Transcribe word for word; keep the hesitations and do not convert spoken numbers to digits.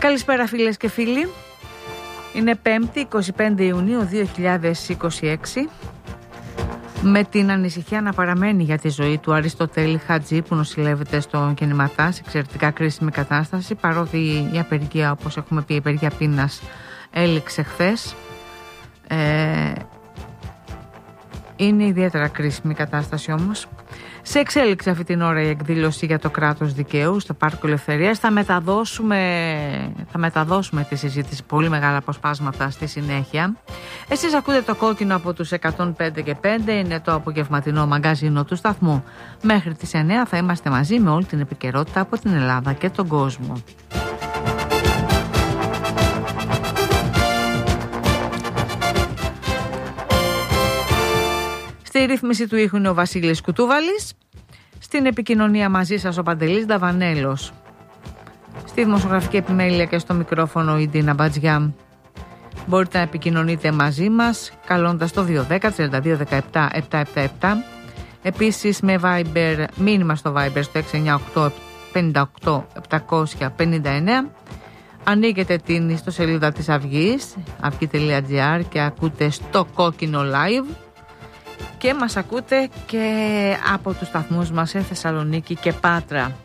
Καλησπέρα φίλες και φίλοι. Είναι πέμπτη εικοστή πέμπτη Ιουνίου δύο χιλιάδες είκοσι έξι. Με την ανησυχία να παραμένει για τη ζωή του Αριστοτέλη Χατζή που νοσηλεύεται στο Κενηματά σε εξαιρετικά κρίσιμη κατάσταση, παρότι η απεργία, όπως έχουμε πει, η απεργία πείνας έληξε χθες. Ε, είναι ιδιαίτερα κρίσιμη η κατάσταση όμως. Σε εξέλιξη αυτή την ώρα η εκδήλωση για το κράτος δικαίου στο Πάρκο Ελευθερίας. Θα μεταδώσουμε, θα μεταδώσουμε τη συζήτηση, πολύ μεγάλα αποσπάσματα στη συνέχεια. Εσείς ακούτε το κόκκινο από τους εκατόν πέντε και πέντε, είναι το απογευματινό μαγκαζίνο του σταθμού. Μέχρι τις εννιά θα είμαστε μαζί με όλη την επικαιρότητα από την Ελλάδα και τον κόσμο. Στη ρύθμιση του ήχου είναι ο Βασίλης Κουτούβαλης. Στην επικοινωνία μαζί σας ο Παντελής Νταβανέλος. Στη δημοσιογραφική επιμέλεια και στο μικρόφωνο η Ντίνα Μπατζιά. Μπορείτε να επικοινωνείτε μαζί μας καλώντας το δύο ένα μηδέν τριάντα δύο δεκαεπτά επτακόσια εβδομήντα επτά. Επίσης με Viber, μήνυμα στο Viber στο έξι εννιά οκτώ πενήντα οκτώ επτακόσια πενήντα εννέα. Ανοίγετε την ιστοσελίδα της Αυγής, αυγή τελεία τζι άρ, και ακούτε στο κόκκινο live. Και μας ακούτε και από τους σταθμούς μας σε Θεσσαλονίκη και Πάτρα.